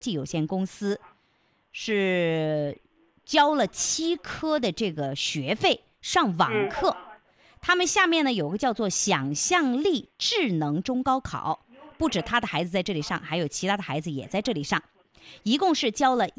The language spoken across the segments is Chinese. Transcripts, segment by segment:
技有限公司是交了7科的这个学费上网课。他们下面呢有个叫做想象力智能中高考，不止他的孩子在这里上，还有其他的孩子也在这里上，一共是交了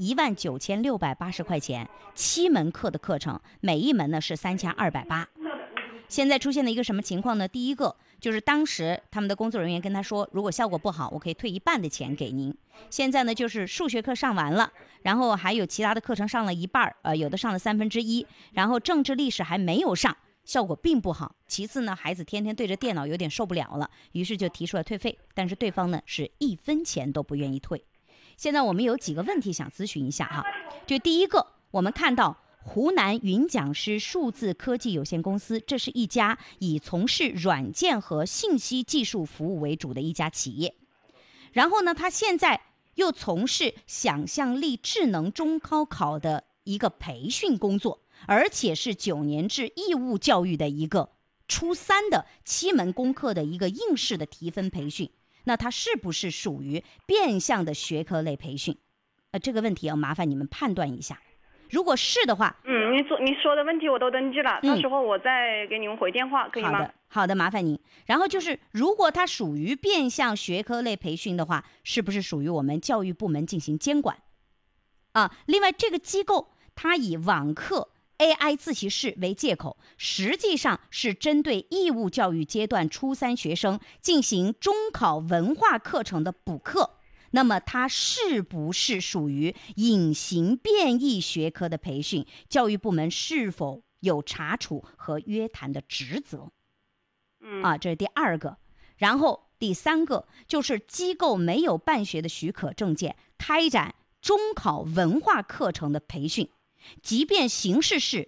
19680块钱，7门课的课程，每一门呢是3280。现在出现的一个什么情况呢？第一个就是当时他们的工作人员跟他说，如果效果不好，我可以退1半的钱给您。现在呢就是数学课上完了，然后还有其他的课程上了1半，有的上了1/3，然后政治历史还没有上，效果并不好。其次呢，孩子天天对着电脑有点受不了了，于是就提出了退费，但是对方呢是1分钱都不愿意退。现在我们有几个问题想咨询一下哈，就第一个，我们看到湖南云讲师数字科技有限公司，这是一家以从事软件和信息技术服务为主的一家企业。然后呢，他现在又从事想象力智能中高考的一个培训工作，而且是9年制义务教育的一个初3的7门功课的一个应试的提分培训。那它是不是属于变相的学科类培训？这个问题要麻烦你们判断一下。如果是的话， 你说的问题我都登记了，到时候我再给你们回电话，可以吗？ 好的，麻烦您。然后就是，如果它属于变相学科类培训的话，是不是属于我们教育部门进行监管？另外这个机构它以网课、AI 自习室为借口，实际上是针对义务教育阶段初3学生进行中考文化课程的补课。那么它是不是属于隐形变异学科的培训？教育部门是否有查处和约谈的职责？这是第2个。然后第3个就是机构没有办学的许可证件，开展中考文化课程的培训，即便形式是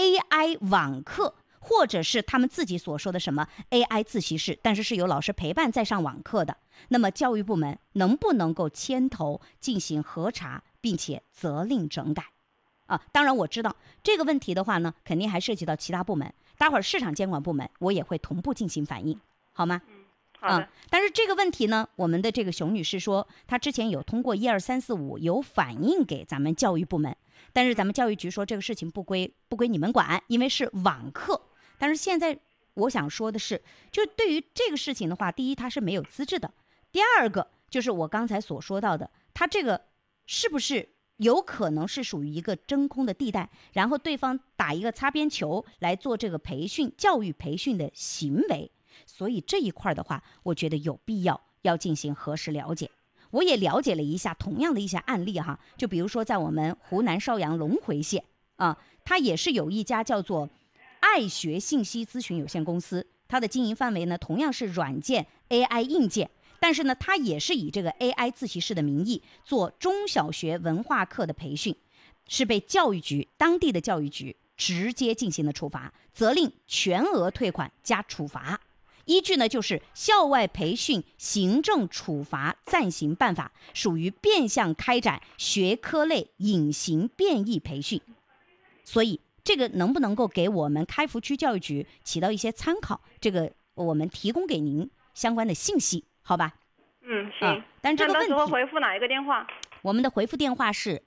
AI 网课，或者是他们自己所说的什么 AI 自习室，但是是由老师陪伴在上网课的，那么教育部门能不能够牵头进行核查，并且责令整改？当然我知道这个问题的话呢，肯定还涉及到其他部门，待会儿市场监管部门我也会同步进行反映，好吗？ 好的。 但是这个问题呢，我们的这个熊女士说，她之前有通过12345有反映给咱们教育部门，但是咱们教育局说这个事情不归你们管，因为是网课。但是现在我想说的是，就对于这个事情的话，第一，它是没有资质的；第二个，就是我刚才所说到的，它这个是不是有可能是属于一个真空的地带，然后对方打一个擦边球来做这个教育培训的行为？所以这一块的话，我觉得有必要进行核实了解。我也了解了一下同样的一些案例哈，就比如说在我们湖南邵阳隆回县它也是有一家叫做爱学信息咨询有限公司，它的经营范围呢同样是软件 AI 硬件，但是呢它也是以这个 AI 自习室的名义做中小学文化课的培训，是被当地的教育局直接进行了处罚，责令全额退款加处罚。依据呢就是校外培训行政处罚暂行办法，属于变相开展学科类隐形变异培训。所以这个能不能够给我们开福区教育局起到一些参考？这个我们提供给您相关的信息，好吧？ 行。 但这个问题， 到时候回复哪一个电话？ 我们的回复电话是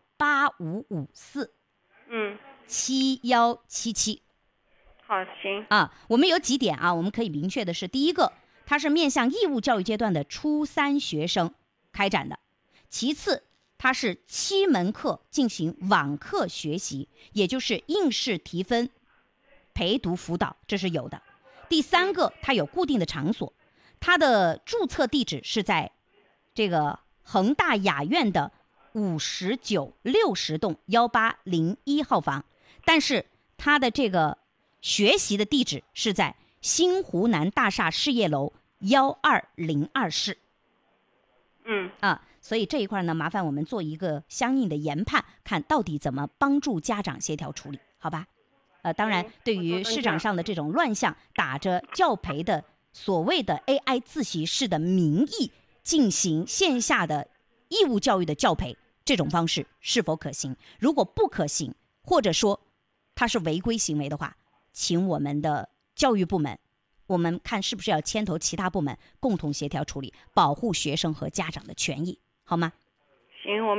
85547177。 好，行。 我们有几点我们可以明确的是，第一个，它是面向义务教育阶段的初3学生开展的；其次，它是7门课进行网课学习，也就是应试提分、陪读辅导，这是有的；第3个，它有固定的场所，它的注册地址是在这个恒大雅苑的59、60栋1801号房，但是它的这个学习的地址是在新湖南大厦事业楼1202室。所以这一块呢，麻烦我们做一个相应的研判，看到底怎么帮助家长协调处理，好吧？当然，对于市场上的这种乱象，打着教培的所谓的 AI 自习室的名义进行线下的义务教育的教培，这种方式是否可行？如果不可行，或者说它是违规行为的话，请我们的教育部门，我们看是不是要牵头其他部门共同协调处理，保护学生和家长的权益，好吗？ 行，我